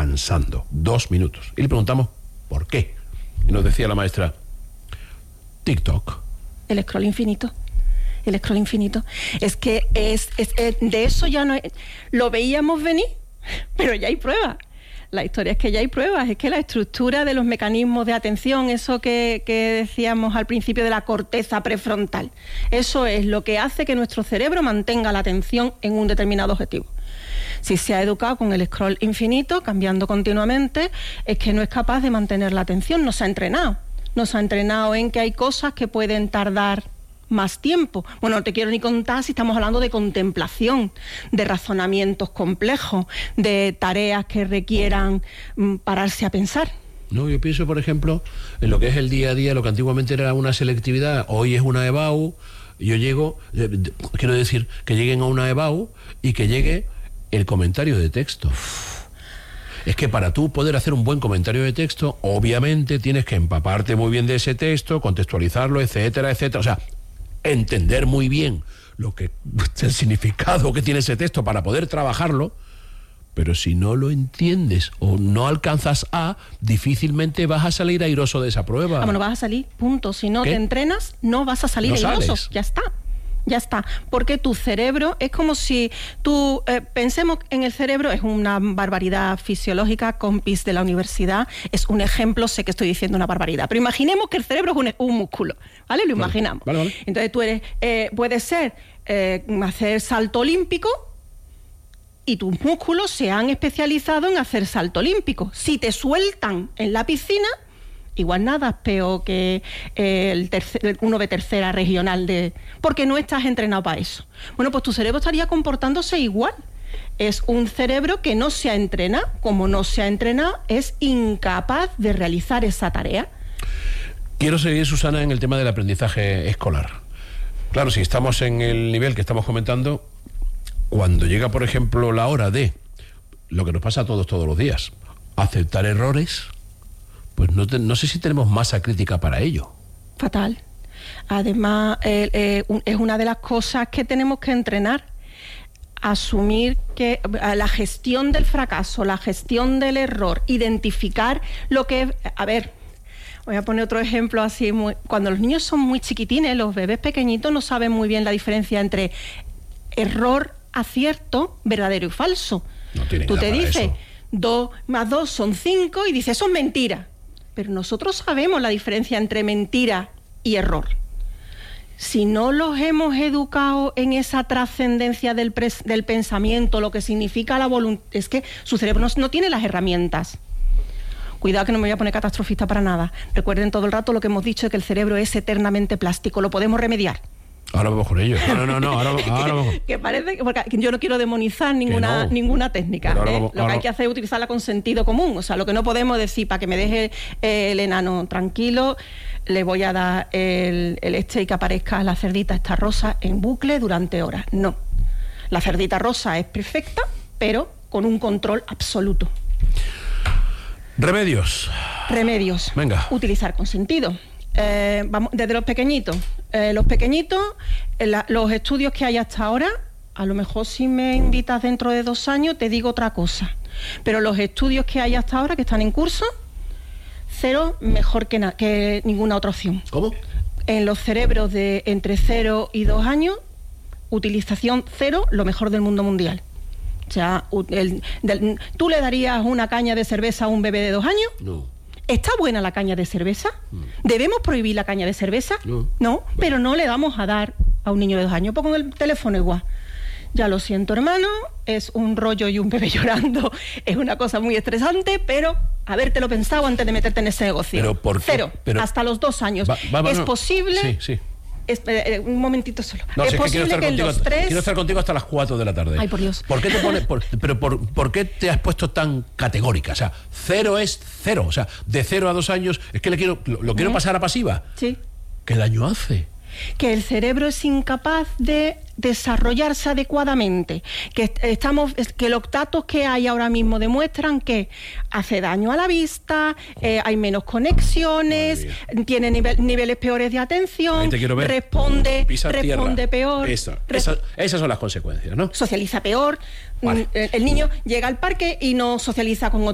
descansando 2 minutos. Y le preguntamos ¿por qué? Y nos decía la maestra, TikTok. El scroll infinito. El scroll infinito. Es que de eso ya no lo veíamos venir, pero ya hay pruebas. La historia es que ya hay pruebas, es que la estructura de los mecanismos de atención, eso que decíamos al principio de la corteza prefrontal, eso es lo que hace que nuestro cerebro mantenga la atención en un determinado objetivo. Si se ha educado con el scroll infinito, cambiando continuamente, es que no es capaz de mantener la atención, no se ha entrenado. No se ha entrenado en que hay cosas que pueden tardar más tiempo. Bueno, no te quiero ni contar si estamos hablando de contemplación, de razonamientos complejos, de tareas que requieran pararse a pensar. No, yo pienso, por ejemplo, en lo que es el día a día, lo que antiguamente era una selectividad, hoy es una EBAU. Yo llego, quiero decir, que lleguen a una EBAU y que llegue el comentario de texto. Es que para tú poder hacer un buen comentario de texto, obviamente tienes que empaparte muy bien de ese texto, contextualizarlo, etcétera, etcétera. O sea, entender muy bien el significado que tiene ese texto para poder trabajarlo, pero si no lo entiendes o no alcanzas difícilmente vas a salir airoso de esa prueba. Bueno, vas a salir, punto. Si no te entrenas, no vas a salir airoso. Ya está. Ya está, porque tu cerebro es como si tú, pensemos en el cerebro, es una barbaridad fisiológica, compis de la universidad, es un ejemplo, sé que estoy diciendo una barbaridad, pero imaginemos que el cerebro es un músculo, ¿vale? Lo imaginamos. Vale. Entonces tú puede ser hacer salto olímpico y tus músculos se han especializado en hacer salto olímpico. Si te sueltan en la piscina, igual nada es peor que uno de tercera regional, porque no estás entrenado para eso. Bueno, pues tu cerebro estaría comportándose igual. Es un cerebro que no se ha entrenado. Como no se ha entrenado, es incapaz de realizar esa tarea. Quiero seguir, Susana, en el tema del aprendizaje escolar. Claro, si estamos en el nivel que estamos comentando, cuando llega, por ejemplo, la hora de lo que nos pasa a todos los días, aceptar errores, pues no sé si tenemos masa crítica para ello. Fatal. Además, es una de las cosas que tenemos que entrenar. Asumir que la gestión del fracaso, la gestión del error, identificar lo que es... A ver, voy a poner otro ejemplo así. Cuando los niños son muy chiquitines, los bebés pequeñitos no saben muy bien la diferencia entre error, acierto, verdadero y falso. No tienen Tú te dices, eso. 2 más 2 son 5 y dices, eso es mentira. Pero nosotros sabemos la diferencia entre mentira y error. Si no los hemos educado en esa trascendencia del pensamiento, lo que significa la voluntad, es que su cerebro no tiene las herramientas. Cuidado que no me voy a poner catastrofista para nada. Recuerden todo el rato lo que hemos dicho de que el cerebro es eternamente plástico, lo podemos remediar. Ahora vamos con ello. No, ahora vamos. Que parece porque yo no quiero demonizar ninguna técnica. Lo que hay que hacer es utilizarla con sentido común. O sea, lo que no podemos decir, para que me deje el enano tranquilo, le voy a dar el y que aparezca la cerdita esta rosa en bucle durante horas. No. La cerdita rosa es perfecta, pero con un control absoluto. Remedios. Venga. Utilizar con sentido. Vamos desde los pequeñitos. Los estudios que hay hasta ahora, a lo mejor si me invitas dentro de 2 años te digo otra cosa, pero los estudios que hay hasta ahora, que están en curso, 0 mejor que ninguna otra opción. ¿Cómo? En los cerebros de entre 0 y 2 años, utilización 0, lo mejor del mundo mundial. O sea, ¿tú le darías una caña de cerveza a un bebé de 2 años? No. ¿Está buena la caña de cerveza? ¿Debemos prohibir la caña de cerveza? No, pero no le vamos a dar a un niño de 2 años. Pues con el teléfono igual. Ya lo siento, hermano, es un rollo y un bebé llorando. Es una cosa muy estresante, pero habértelo pensado antes de meterte en ese negocio. ¿Pero por qué? 0, hasta los 2 años. ¿Es posible? Sí. Un momentito solo. No, es posible que en los 3... Quiero estar contigo hasta las 4 de la tarde. Ay, por Dios. ¿Por qué te pones, ¿por qué te has puesto tan categórica? O sea, 0 es 0. O sea, de 0 a 2 años, es que lo quiero pasar a pasiva. Sí. ¿Qué daño hace? Que el cerebro es incapaz de desarrollarse adecuadamente, que los datos que hay ahora mismo demuestran que hace daño a la vista, hay menos conexiones, tiene niveles peores de atención, responde peor. Esas son las consecuencias, ¿no? Socializa peor. Vale. El niño llega al parque y no socializa con